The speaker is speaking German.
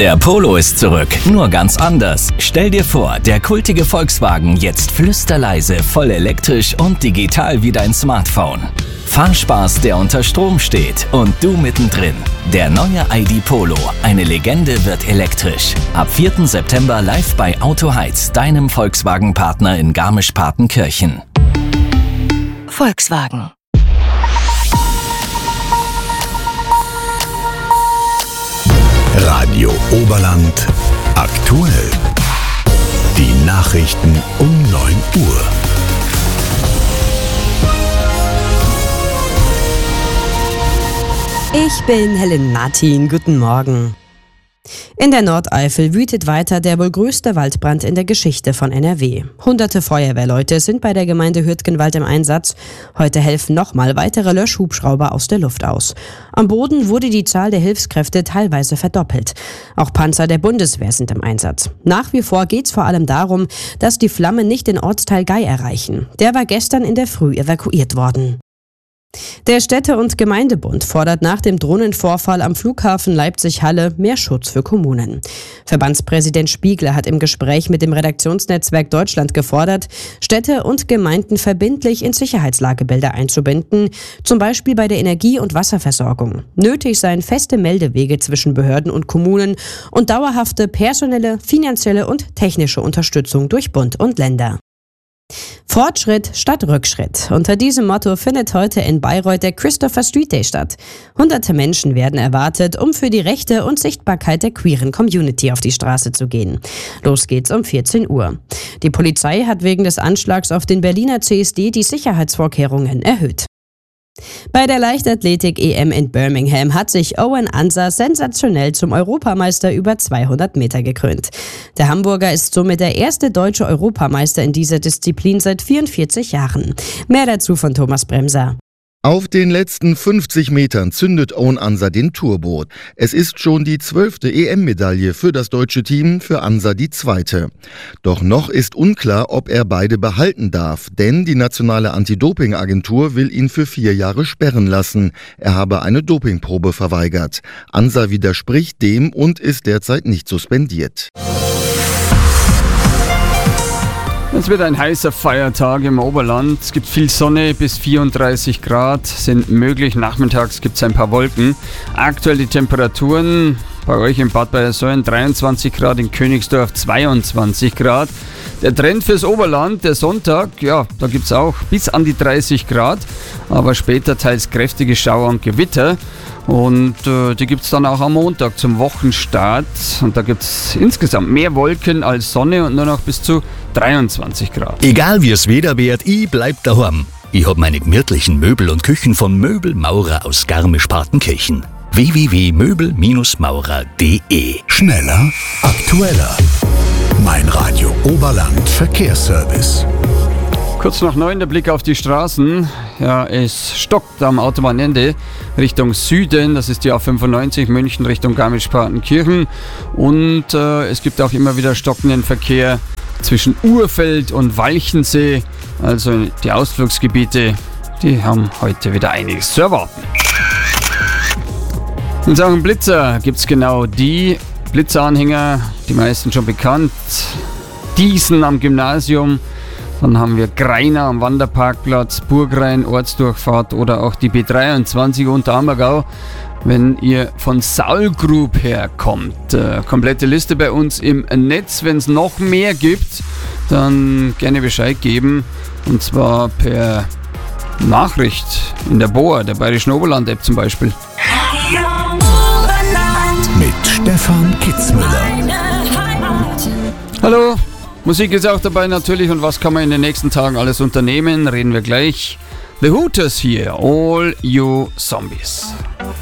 Der Polo ist zurück, nur ganz anders. Stell dir vor, der kultige Volkswagen jetzt flüsterleise, voll elektrisch und digital wie dein Smartphone. Fahrspaß, der unter Strom steht und du mittendrin. Der neue ID Polo, eine Legende, wird elektrisch. Ab 4. September live bei Autoheiz, deinem Volkswagen-Partner in Garmisch-Partenkirchen. Volkswagen. Radio Oberland aktuell. Die Nachrichten um 9 Uhr. Ich bin Helen Martin. Guten Morgen. In der Nordeifel wütet weiter der wohl größte Waldbrand in der Geschichte von NRW. Hunderte Feuerwehrleute sind bei der Gemeinde Hürtgenwald im Einsatz. Heute helfen nochmal weitere Löschhubschrauber aus der Luft aus. Am Boden wurde die Zahl der Hilfskräfte teilweise verdoppelt. Auch Panzer der Bundeswehr sind im Einsatz. Nach wie vor geht es vor allem darum, dass die Flammen nicht den Ortsteil Gei erreichen. Der war gestern in der Früh evakuiert worden. Der Städte- und Gemeindebund fordert nach dem Drohnenvorfall am Flughafen Leipzig-Halle mehr Schutz für Kommunen. Verbandspräsident Spiegler hat im Gespräch mit dem Redaktionsnetzwerk Deutschland gefordert, Städte und Gemeinden verbindlich in Sicherheitslagebilder einzubinden, zum Beispiel bei der Energie- und Wasserversorgung. Nötig seien feste Meldewege zwischen Behörden und Kommunen und dauerhafte personelle, finanzielle und technische Unterstützung durch Bund und Länder. Fortschritt statt Rückschritt. Unter diesem Motto findet heute in Bayreuth der Christopher Street Day statt. Hunderte Menschen werden erwartet, um für die Rechte und Sichtbarkeit der queeren Community auf die Straße zu gehen. Los geht's um 14 Uhr. Die Polizei hat wegen des Anschlags auf den Berliner CSD die Sicherheitsvorkehrungen erhöht. Bei der Leichtathletik-EM in Birmingham hat sich Owen Ansah sensationell zum Europameister über 200 Meter gekrönt. Der Hamburger ist somit der erste deutsche Europameister in dieser Disziplin seit 44 Jahren. Mehr dazu von Thomas Bremser. Auf den letzten 50 Metern zündet Owen Ansah den Turbo. Es ist schon die 12. EM-Medaille für das deutsche Team, für Ansah die 2. Doch noch ist unklar, ob er beide behalten darf, denn die nationale Anti-Doping-Agentur will ihn für 4 Jahre sperren lassen. Er habe eine Dopingprobe verweigert. Ansah widerspricht dem und ist derzeit nicht suspendiert. Es wird ein heißer Feiertag im Oberland. Es gibt viel Sonne, bis 34 Grad sind möglich. Nachmittags gibt es ein paar Wolken. Aktuell die Temperaturen bei euch in Bad Bayersoien 23 Grad, in Königsdorf 22 Grad. Der Trend fürs Oberland, der Sonntag, ja, da gibt es auch bis an die 30 Grad, aber später teils kräftige Schauer und Gewitter. Und die gibt es dann auch am Montag zum Wochenstart. Und da gibt es insgesamt mehr Wolken als Sonne und nur noch bis zu 23 Grad. Egal wie es Wetter wird, ich bleib daheim. Ich hab meine gemütlichen Möbel und Küchen von Möbelmaurer aus Garmisch-Partenkirchen. www.möbelmaurer.de. Schneller, aktueller. Mein Radio Oberland Verkehrsservice. Kurz nach 9 der Blick auf die Straßen. Ja, es stockt am Autobahnende Richtung Süden. Das ist die A95 München Richtung Garmisch-Partenkirchen. Und es gibt auch immer wieder stockenden Verkehr zwischen Urfeld und Walchensee. Also die Ausflugsgebiete, die haben heute wieder einiges zu erwarten. In Sachen Blitzer gibt es genau die Blitzeranhänger, die meisten schon bekannt. Diesen am Gymnasium. Dann haben wir Greiner am Wanderparkplatz, Burgrhein, Ortsdurchfahrt oder auch die B23 Unterammergau, wenn ihr von Saulgrub herkommt. Komplette Liste bei uns im Netz. Wenn es noch mehr gibt, dann gerne Bescheid geben. Und zwar per Nachricht in der BOA, der Bayerischen Oberland-App zum Beispiel. Mit Stefan Kitzmüller. Hallo, Musik ist auch dabei natürlich, und was kann man in den nächsten Tagen alles unternehmen, reden wir gleich. The Hooters hier, All You Zombies.